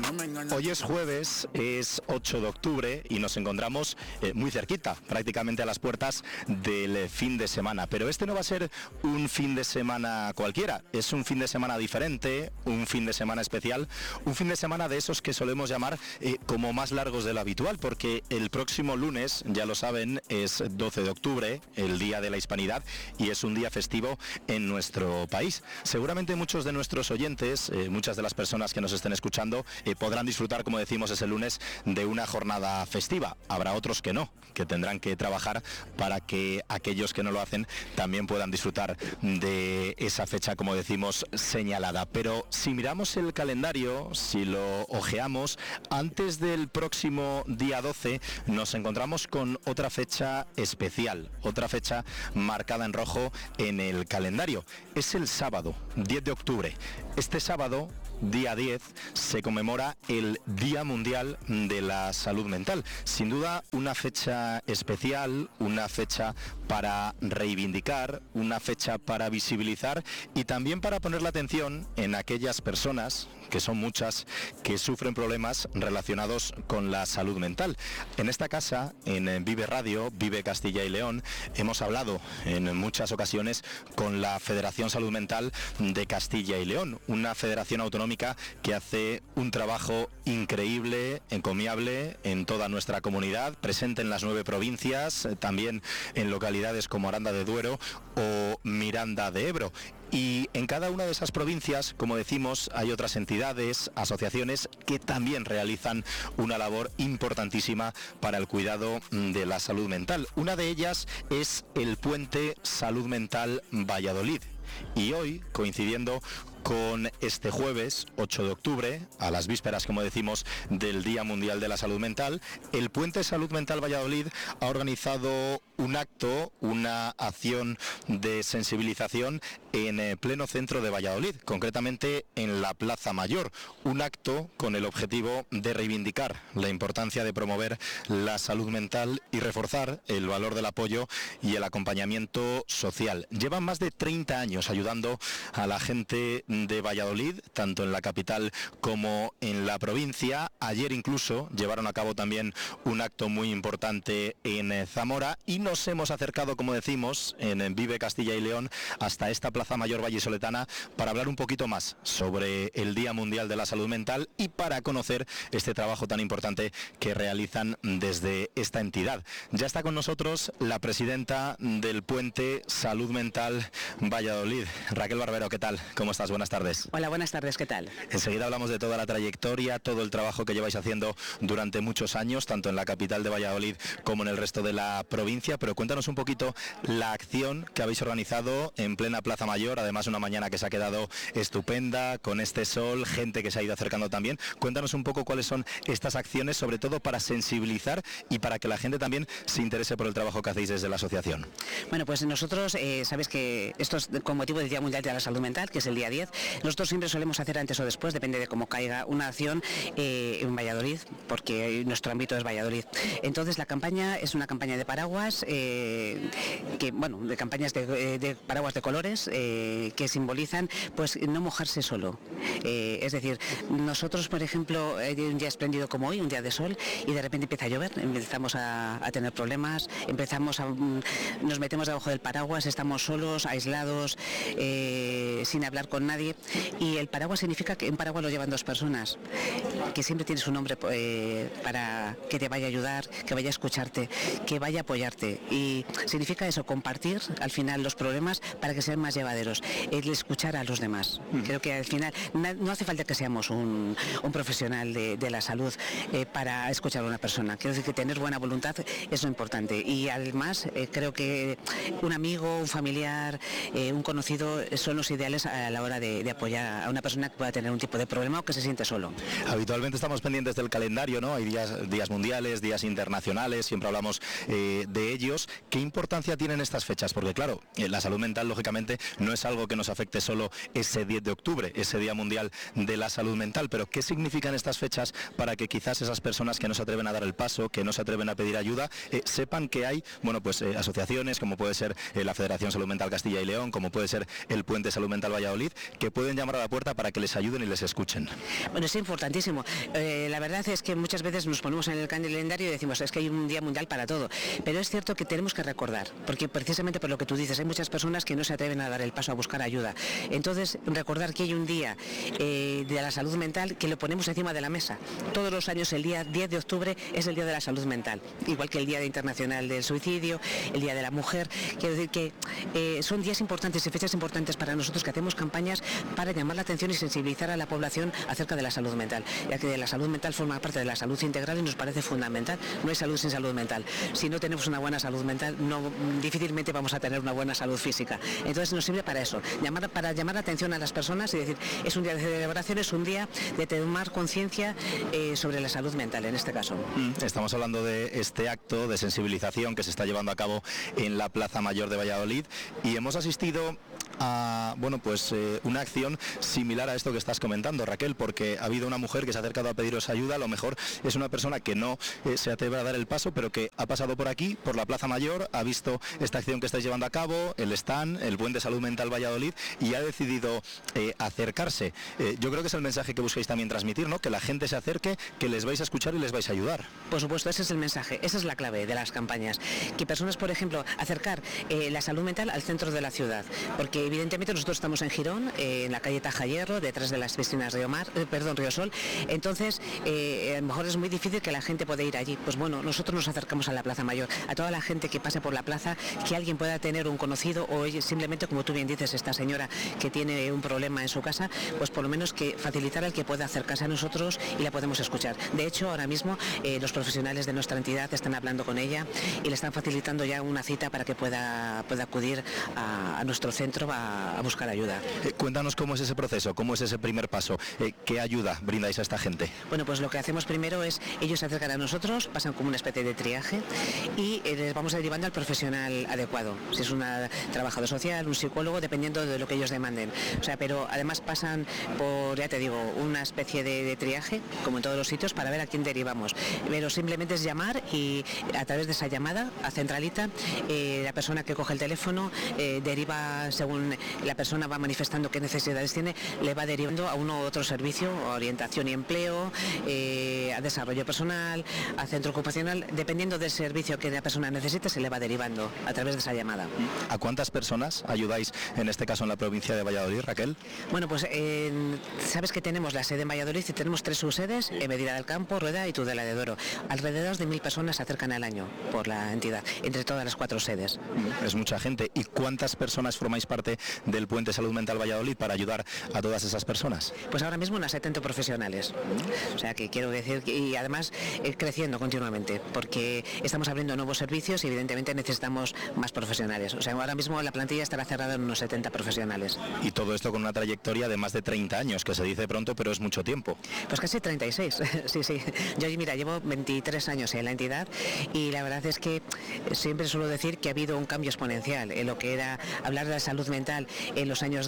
Hoy es jueves, es 8 de octubre y nos encontramos muy cerquita, prácticamente a las puertas del fin de semana. Pero este no va a ser un fin de semana cualquiera, es un fin de semana diferente, un fin de semana especial, un fin de semana de esos que solemos llamar como más largos de lo habitual, porque el próximo lunes, ya lo saben, es 12 de octubre, el Día de la Hispanidad, y es un día festivo en nuestro país. Seguramente muchos de nuestros oyentes, muchas de las personas que nos estén escuchando, podrán disfrutar, como decimos, ese lunes de una jornada festiva. Habrá otros que no, que tendrán que trabajar para que aquellos que no lo hacen también puedan disfrutar de esa fecha, como decimos, señalada. Pero si miramos el calendario, si lo ojeamos, antes del próximo día 12 nos encontramos con otra fecha especial, otra fecha marcada en rojo en el calendario. Es el sábado, 10 de octubre. Este sábado, día 10, se conmemora el Día Mundial de la Salud Mental. Sin duda, una fecha especial, una fecha para reivindicar, una fecha para visibilizar y también para poner la atención en aquellas personas, que son muchas, que sufren problemas relacionados con la salud mental. En esta casa, en Vive Radio, Vive Castilla y León, hemos hablado en muchas ocasiones con la Federación Salud Mental de Castilla y León, una federación autonómica que hace un trabajo increíble, encomiable en toda nuestra comunidad, presente en las 9 provincias, también en localidades como Aranda de Duero o Miranda de Ebro. Y en cada una de esas provincias, como decimos, hay otras entidades, asociaciones que también realizan una labor importantísima para el cuidado de la salud mental. Una de ellas es el Puente Salud Mental Valladolid. Y hoy, coincidiendo con este jueves 8 de octubre, a las vísperas, como decimos, del Día Mundial de la Salud Mental, el Puente Salud Mental Valladolid ha organizado un acto, una acción de sensibilización en pleno centro de Valladolid, concretamente en la Plaza Mayor, un acto con el objetivo de reivindicar la importancia de promover la salud mental y reforzar el valor del apoyo y el acompañamiento social. Llevan más de 30 años ayudando a la gente de Valladolid, tanto en la capital como en la provincia. Ayer incluso llevaron a cabo también un acto muy importante en Zamora y nos hemos acercado, como decimos, en Vive Castilla y León hasta esta Plaza Mayor vallisoletana para hablar un poquito más sobre el Día Mundial de la Salud Mental y para conocer este trabajo tan importante que realizan desde esta entidad. Ya está con nosotros la presidenta del Puente Salud Mental Valladolid, Raquel Barbero. ¿Qué tal? ¿Cómo estás? Buenas tardes. Hola, buenas tardes, ¿qué tal? Enseguida hablamos de toda la trayectoria, todo el trabajo que lleváis haciendo durante muchos años, tanto en la capital de Valladolid como en el resto de la provincia, pero cuéntanos un poquito la acción que habéis organizado en plena Plaza Mayor, además una mañana que se ha quedado estupenda, con este sol, gente que se ha ido acercando también. Cuéntanos un poco cuáles son estas acciones, sobre todo para sensibilizar y para que la gente también se interese por el trabajo que hacéis desde la asociación. Bueno, pues nosotros, sabes que esto es con motivo del Día Mundial de la Salud Mental, que es el día 10. Nosotros siempre solemos hacer antes o después, depende de cómo caiga, una acción en Valladolid, porque nuestro ámbito es Valladolid. Entonces la campaña es una campaña de paraguas, de campañas de paraguas de colores que simbolizan pues no mojarse solo. Es decir, nosotros, por ejemplo, un día espléndido como hoy, un día de sol, y de repente empieza a llover, empezamos a tener problemas, nos metemos debajo del paraguas, estamos solos, aislados, sin hablar con nadie, y el paraguas significa que un paraguas lo llevan 2 personas, que siempre tienes un hombre para que te vaya a ayudar, que vaya a escucharte, que vaya a apoyarte, y significa eso, compartir al final los problemas para que sean más llevaderos, el escuchar a los demás. Creo que al final no hace falta que seamos un profesional de la salud para escuchar a una persona. Quiero decir que tener buena voluntad es lo importante, y además creo que un amigo, un familiar, un conocido son los ideales a la hora de apoyar a una persona que pueda tener un tipo de problema o que se siente solo. Habitualmente estamos pendientes del calendario, ¿no? Hay días mundiales, días internacionales, siempre hablamos de ellos. ¿Qué importancia tienen estas fechas? Porque claro, la salud mental lógicamente no es algo que nos afecte solo ese 10 de octubre, ese Día Mundial de la Salud Mental, pero ¿qué significan estas fechas para que quizás esas personas que no se atreven a dar el paso, que no se atreven a pedir ayuda, sepan que hay, asociaciones como puede ser la Federación Salud Mental Castilla y León, como puede ser el Puente Salud Mental Valladolid, que pueden llamar a la puerta para que les ayuden y les escuchen? Bueno, es importantísimo. mismo. La verdad es que muchas veces nos ponemos en el calendario y decimos, es que hay un día mundial para todo, pero es cierto que tenemos que recordar, porque precisamente por lo que tú dices, hay muchas personas que no se atreven a dar el paso a buscar ayuda. Entonces, recordar que hay un día de la salud mental que lo ponemos encima de la mesa. Todos los años el día 10 de octubre es el Día de la Salud Mental, igual que el Día Internacional del Suicidio, el Día de la Mujer. Quiero decir que son días importantes y fechas importantes para nosotros, que hacemos campañas para llamar la atención y sensibilizar a la población acerca de la salud mental, ya que la salud mental forma parte de la salud integral y nos parece fundamental. No hay salud sin salud mental. Si no tenemos una buena salud mental, difícilmente vamos a tener una buena salud física. Entonces nos sirve para eso, para llamar la atención a las personas y decir, es un día de celebración, es un día de tomar conciencia sobre la salud mental en este caso. Estamos hablando de este acto de sensibilización que se está llevando a cabo en la Plaza Mayor de Valladolid y hemos asistido a una acción similar a esto que estás comentando, Raquel, porque ha habido una mujer que se ha acercado a pediros ayuda. A lo mejor es una persona que no se atreve a dar el paso, pero que ha pasado por aquí, por la Plaza Mayor, ha visto esta acción que estáis llevando a cabo, el stand, el Buen de Salud Mental Valladolid, y ha decidido acercarse. Yo creo que es el mensaje que buscáis también transmitir, ¿no? Que la gente se acerque, que les vais a escuchar y les vais a ayudar. Por supuesto, ese es el mensaje, esa es la clave de las campañas. Que personas, por ejemplo, acercar la salud mental al centro de la ciudad, porque evidentemente nosotros estamos en Girón, en la calle Taja Hierro, detrás de las piscinas Río Sol. Entonces, a lo mejor es muy difícil que la gente pueda ir allí. Pues bueno, nosotros nos acercamos a la Plaza Mayor, a toda la gente que pase por la plaza, que alguien pueda tener un conocido o simplemente, como tú bien dices, esta señora que tiene un problema en su casa, pues por lo menos que facilitar al que pueda acercarse a nosotros y la podemos escuchar. De hecho, ahora mismo los profesionales de nuestra entidad están hablando con ella y le están facilitando ya una cita para que pueda acudir a nuestro centro a buscar ayuda. Cuéntanos cómo es ese proceso, cómo es ese primer paso, qué ayuda brindáis a esta gente. Bueno, pues lo que hacemos primero es, ellos se acercan a nosotros, pasan como una especie de triaje y les vamos derivando al profesional adecuado, si es un trabajador social, un psicólogo, dependiendo de lo que ellos demanden. O sea, pero además pasan por, ya te digo, una especie de triaje, como en todos los sitios, para ver a quién derivamos. Pero simplemente es llamar y a través de esa llamada a centralita, la persona que coge el teléfono deriva, según la persona va manifestando qué necesidades tiene, le va derivando a uno u otro servicio, orientación y empleo, a desarrollo personal, a centro ocupacional, dependiendo del servicio que la persona necesite, se le va derivando a través de esa llamada. ¿A cuántas personas ayudáis, en este caso en la provincia de Valladolid, Raquel? Bueno, pues sabes que tenemos la sede en Valladolid y tenemos 3 subsedes, Medina del Campo, Rueda y Tudela de Duero. Alrededor de 1000 personas se acercan al año por la entidad, entre todas las 4 sedes. Es mucha gente. ¿Y cuántas personas formáis parte del Puente Salud Mental Valladolid para ayudar a todas esas personas? Pues ahora mismo unas 70 profesionales. O sea que quiero decir, y además creciendo continuamente, porque estamos abriendo nuevos servicios y evidentemente necesitamos más profesionales. O sea, ahora mismo la plantilla estará cerrada en unos 70 profesionales. Y todo esto con una trayectoria de más de 30 años, que se dice pronto, pero es mucho tiempo. Pues casi 36, sí. Yo, mira, llevo 23 años en la entidad y la verdad es que siempre suelo decir que ha habido un cambio exponencial en lo que era hablar de la salud mental en los años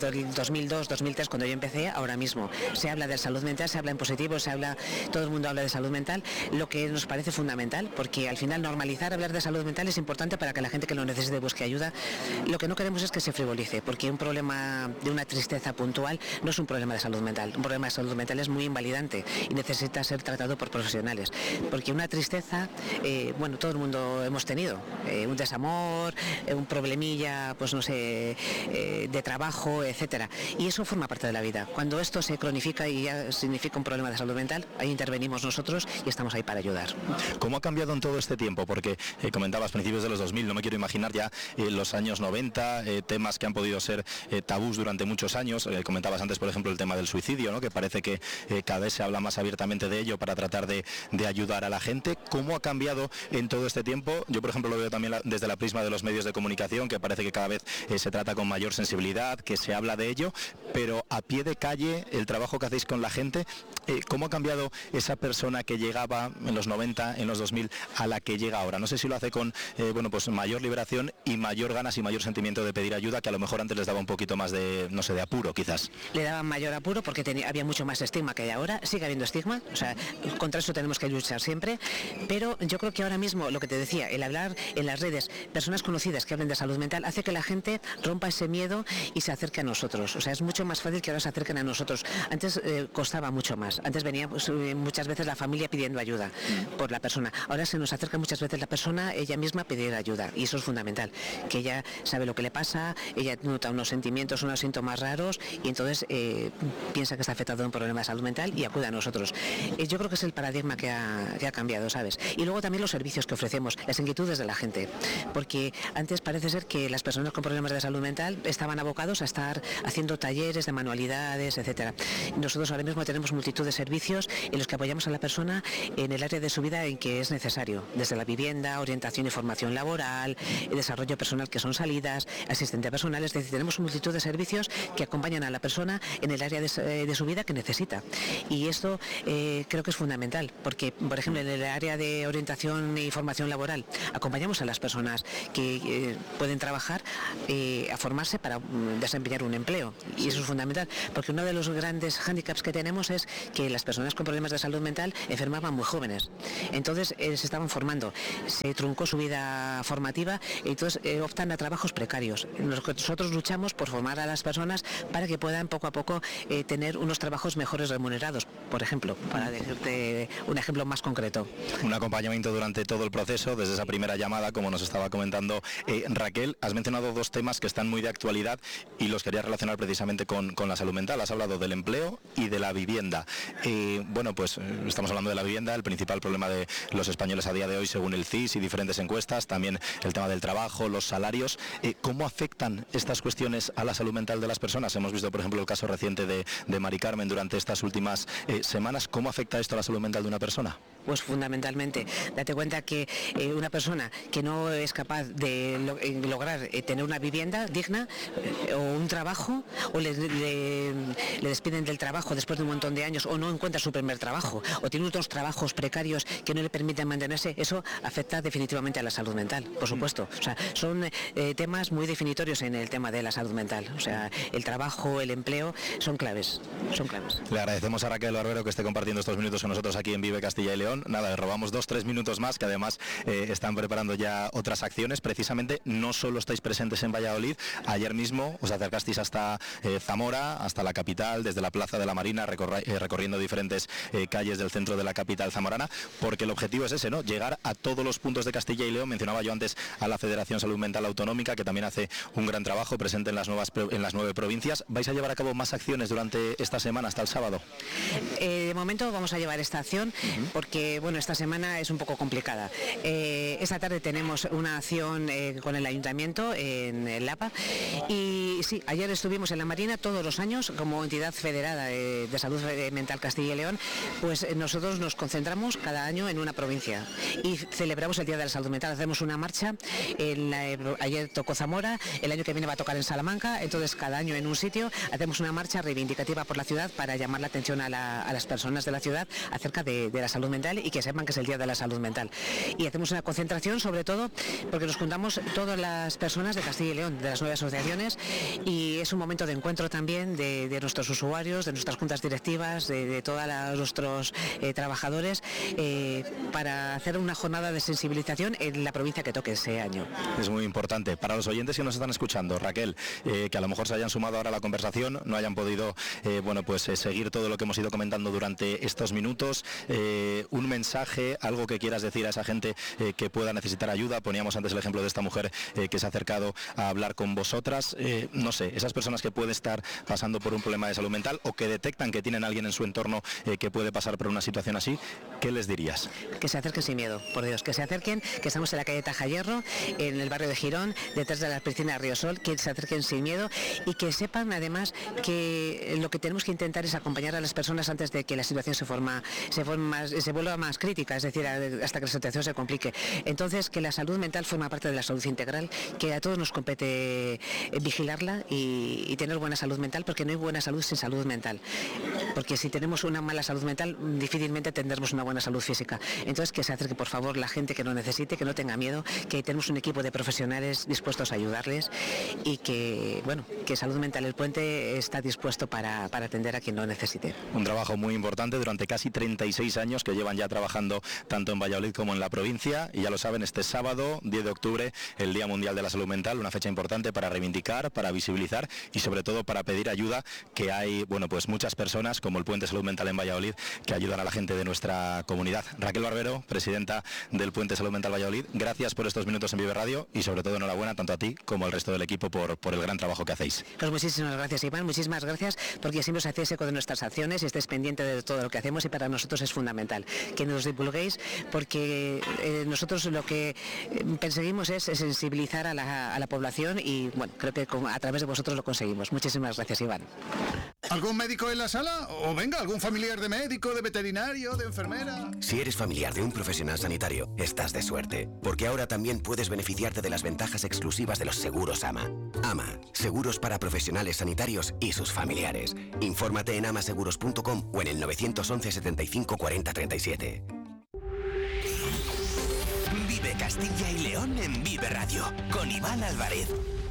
2002, 2003, cuando yo empecé, ahora mismo. Se habla de salud mental, se habla en positivo, todo el mundo habla de salud mental, lo que nos parece fundamental, porque al final normalizar hablar de salud mental es importante para que la gente que lo necesite busque ayuda. Lo que no queremos es que se frivolice, porque un problema de una tristeza puntual no es un problema de salud mental. Un problema de salud mental es muy invalidante y necesita ser tratado por profesionales, porque una tristeza, todo el mundo hemos tenido, un desamor, un problemilla, pues no sé, de trabajo, etcétera, y eso forma parte de la vida. Cuando esto se cronifica y ya significa un problema de salud mental, ahí intervenimos nosotros y estamos ahí para ayudar. ¿Cómo ha cambiado en todo este tiempo? Porque comentabas principios de los 2000, no me quiero imaginar ya los años 90, temas que han podido ser tabús durante muchos años. Comentabas antes, por ejemplo, el tema del suicidio, ¿no? Que parece que cada vez se habla más abiertamente de ello para tratar de ayudar a la gente. ¿Cómo ha cambiado en todo este tiempo? Yo, por ejemplo, lo veo también desde la prisma de los medios de comunicación, que parece que cada vez se trata con mayor sensibilidad, que se habla de ello, pero a pie de calle, el trabajo que hacéis con la gente, ¿cómo ha cambiado esa persona que llegaba en los 90, en los 2000, a la que llega ahora? No sé si lo hace con mayor liberación y mayor ganas y mayor sentimiento de pedir ayuda, que a lo mejor antes les daba un poquito más de, no sé, de apuro, quizás. Le daban mayor apuro porque había mucho más estigma que hay ahora, sigue habiendo estigma, o sea, contra eso tenemos que luchar siempre, pero yo creo que ahora mismo, lo que te decía, el hablar en las redes, personas conocidas que hablen de salud mental, hace que la gente rompa rompa ese miedo y se acerque a nosotros. O sea, es mucho más fácil que ahora se acerquen a nosotros. Antes costaba mucho más. Antes venía pues, muchas veces la familia pidiendo ayuda por la persona. Ahora se nos acerca muchas veces la persona ella misma pedir ayuda, y eso es fundamental, que ella sabe lo que le pasa, ella nota unos sentimientos, unos síntomas raros, y entonces piensa que está afectado de un problema de salud mental y acude a nosotros. Yo creo que es el paradigma que ha cambiado, ¿sabes? Y luego también los servicios que ofrecemos, las inquietudes de la gente, porque antes parece ser que las personas con problemas de salud mental estaban abocados a estar haciendo talleres de manualidades, etcétera. Nosotros ahora mismo tenemos multitud de servicios en los que apoyamos a la persona en el área de su vida en que es necesario, desde la vivienda, orientación y formación laboral, desarrollo personal, que son salidas, asistente personal, es decir, tenemos multitud de servicios que acompañan a la persona en el área de su vida que necesita. Y esto creo que es fundamental, porque, por ejemplo, en el área de orientación y formación laboral acompañamos a las personas que pueden trabajar a formarse para desempeñar un empleo, y eso es fundamental, porque uno de los grandes hándicaps que tenemos es que las personas con problemas de salud mental enfermaban muy jóvenes, entonces se estaban formando, se truncó su vida formativa, y entonces optan a trabajos precarios. Nosotros luchamos por formar a las personas para que puedan poco a poco tener unos trabajos mejores remunerados, por ejemplo, para decirte un ejemplo más concreto. Un acompañamiento durante todo el proceso, desde esa primera llamada, como nos estaba comentando Raquel. Has mencionado dos temas que están muy de actualidad y los quería relacionar precisamente con la salud mental. Has hablado del empleo y de la vivienda. Bueno, pues estamos hablando de la vivienda, el principal problema de los españoles a día de hoy, según el CIS y diferentes encuestas, también el tema del trabajo, los salarios. ¿Cómo afectan estas cuestiones a la salud mental de las personas? Hemos visto, por ejemplo, el caso reciente de Mari Carmen durante estas últimas semanas. ¿Cómo afecta esto a la salud mental de una persona? Pues fundamentalmente, date cuenta que una persona que no es capaz de lograr tener una vivienda digna o un trabajo, o le despiden del trabajo después de un montón de años, o no encuentra su primer trabajo, o tiene otros trabajos precarios que no le permiten mantenerse, eso afecta definitivamente a la salud mental, por supuesto. O sea, son temas muy definitorios en el tema de la salud mental. O sea, el trabajo, el empleo, son claves. Le agradecemos a Raquel Barbero que esté compartiendo estos minutos con nosotros aquí en Vive Castilla y León. Nada, le robamos 2-3 minutos más, que además están preparando ya otras acciones. Precisamente no solo estáis presentes en Valladolid, ayer mismo os acercasteis hasta Zamora, hasta la capital, desde la Plaza de la Marina, recorriendo diferentes calles del centro de la capital zamorana, porque el objetivo es ese, ¿no? Llegar a todos los puntos de Castilla y León. Mencionaba yo antes a la Federación Salud Mental Autonómica, que también hace un gran trabajo presente en las 9 provincias. ¿Vais a llevar a cabo más acciones durante esta semana hasta el sábado? De momento vamos a llevar esta acción porque, bueno, esta semana es un poco complicada. Esta tarde tenemos una acción con el Ayuntamiento en Lapa, y sí, ayer estuvimos en la Marina. Todos los años, como entidad federada de salud mental Castilla y León, pues nosotros nos concentramos cada año en una provincia y celebramos el Día de la Salud Mental. Hacemos una marcha, ayer tocó Zamora, el año que viene va a tocar en Salamanca, entonces cada año en un sitio hacemos una marcha reivindicativa por la ciudad para llamar la atención a las personas de la ciudad acerca de la salud mental, y que sepan que es el Día de la Salud Mental. Y hacemos una concentración, sobre todo porque nos juntamos todas las personas de Castilla y León, de las 9 asociaciones, y es un momento de encuentro también de nuestros usuarios, de nuestras juntas directivas, de todos nuestros trabajadores, para hacer una jornada de sensibilización en la provincia que toque ese año. Es muy importante. Para los oyentes que nos están escuchando, Raquel, que a lo mejor se hayan sumado ahora a la conversación, no hayan podido seguir todo lo que hemos ido comentando durante estos minutos, un mensaje, algo que quieras decir a esa gente que pueda necesitar ayuda. Poníamos antes el ejemplo de esta mujer que se ha acercado a hablar con vosotras. No sé, esas personas que pueden estar pasando por un problema de salud mental, o que detectan que tienen a alguien en su entorno que puede pasar por una situación así, ¿qué les dirías? Que se acerquen sin miedo, por Dios, que se acerquen, que estamos en la calle Tajayerro, en el barrio de Girón, detrás de la piscina de Riosol, que se acerquen sin miedo, y que sepan además que lo que tenemos que intentar es acompañar a las personas antes de que la situación se vuelva más crítica, es decir, hasta que la situación se complique. Entonces, que la salud mental forma parte de la salud integral, que a todos nos compete vigilarla y tener buena salud mental, porque no hay buena salud sin salud mental. Porque si tenemos una mala salud mental, difícilmente tendremos una buena salud física. Entonces, que se acerque, por favor, la gente que lo necesite, que no tenga miedo, que tenemos un equipo de profesionales dispuestos a ayudarles, y que, bueno, que Salud Mental El Puente está dispuesto para atender a quien lo necesite. Un trabajo muy importante durante casi 36 años que llevan ya trabajando tanto en Valladolid como en la provincia, y ya lo saben, este sábado, 10 de octubre, el Día Mundial de la Salud Mental, una fecha importante para reivindicar, para visibilizar y sobre todo para pedir ayuda, que hay, bueno, pues muchas personas como el Puente Salud Mental en Valladolid que ayudan a la gente de nuestra comunidad. Raquel Barbero, presidenta del Puente Salud Mental Valladolid, gracias por estos minutos en Vive Radio y sobre todo enhorabuena tanto a ti como al resto del equipo por el gran trabajo que hacéis. Pues muchísimas gracias, Iván, muchísimas gracias porque siempre os hacéis eco de nuestras acciones y estéis pendiente de todo lo que hacemos, y para nosotros es fundamental que nos divulguéis, porque nosotros lo que perseguimos es sensibilizar a la población y bueno, creo que a través de vosotros lo conseguimos. Muchísimas gracias, Iván. ¿Algún médico en la sala? O venga, algún familiar de médico, de veterinario, de enfermera. Si eres familiar de un profesional sanitario, estás de suerte, porque ahora también puedes beneficiarte de las ventajas exclusivas de los seguros AMA. AMA, seguros para profesionales sanitarios y sus familiares. Infórmate en amaseguros.com o en el 911 75 40 37. Vive Castilla y León en Vive Radio, con Iván Álvarez.